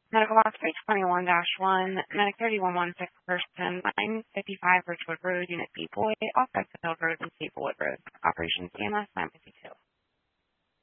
Medical box 321-1, Medic 3116 person, 955 Ridgewood Road, Unit B Boy, off Exeter Road and Staplewood Road. Operations EMS 952.